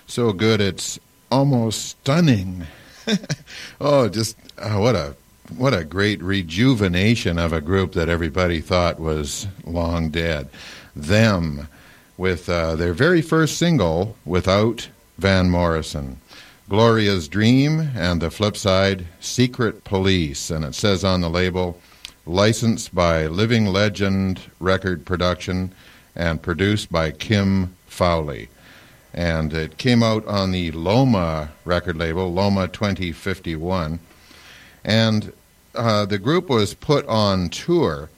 So good it's almost stunning. Oh, just what a great rejuvenation of a group that everybody thought was long dead. Them, with their very first single, Without Van Morrison. Gloria's Dream, and the flip side, Secret Police. And it says on the label, licensed by Living Legend Record Production and produced by Kim Fowley. And it came out on the Loma record label, Loma 2051. And the group was put on tour.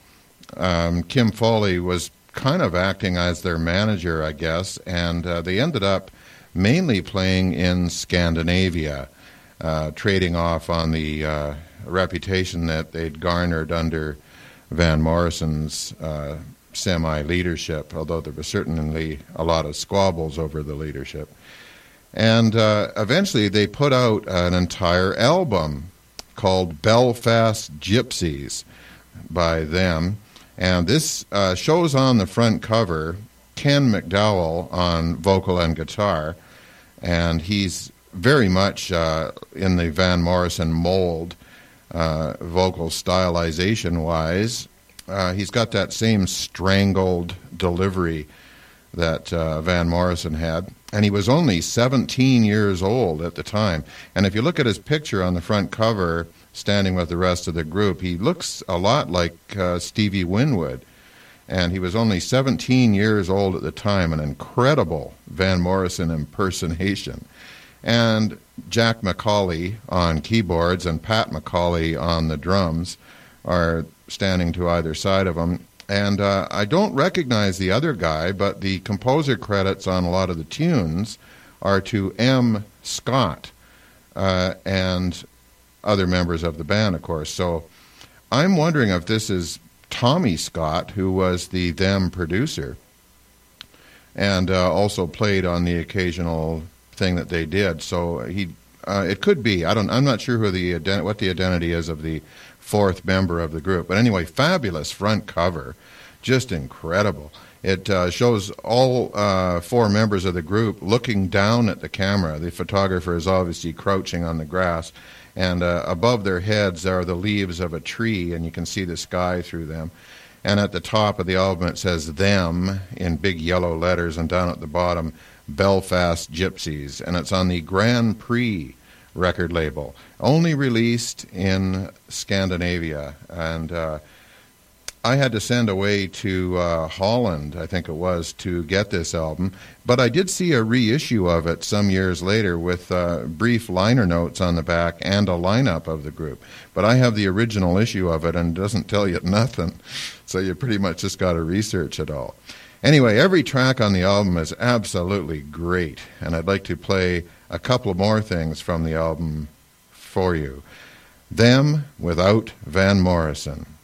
Kim Fowley was kind of acting as their manager, I guess, and they ended up mainly playing in Scandinavia, trading off on the reputation that they'd garnered under Van Morrison's semi-leadership, although there was certainly a lot of squabbles over the leadership. And eventually they put out an entire album called Belfast Gypsies by them. And this shows on the front cover Ken McDowell on vocal and guitar. And he's very much in the Van Morrison mold, vocal stylization-wise. He's got that same strangled delivery that Van Morrison had. And he was only 17 years old at the time. And if you look at his picture on the front cover, standing with the rest of the group, he looks a lot like Stevie Winwood. And he was only 17 years old at the time, an incredible Van Morrison impersonation. And Jack McCauley on keyboards and Pat McCauley on the drums are standing to either side of him. And I don't recognize the other guy, but the composer credits on a lot of the tunes are to M. Scott and other members of the band, of course. So I'm wondering if this is Tommy Scott, who was the Them producer, and also played on the occasional thing that they did. So it could be. I'm not sure what the identity is of the fourth member of the group. But anyway, fabulous front cover, just incredible. It shows all four members of the group looking down at the camera. The photographer is obviously crouching on the grass, and above their heads are the leaves of a tree, and you can see the sky through them. And at the top of the album it says Them in big yellow letters, and down at the bottom, Belfast Gypsies. And it's on the Grand Prix record label, only released in Scandinavia. And I had to send away to Holland, I think it was, to get this album. But I did see a reissue of it some years later with brief liner notes on the back and a lineup of the group. But I have the original issue of it, and it doesn't tell you nothing. So you pretty much just got to research it all. Anyway, every track on the album is absolutely great, and I'd like to play a couple more things from the album for you. Them, Without Van Morrison.